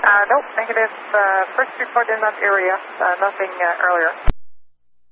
Nope, negative. First report in that area, nothing earlier.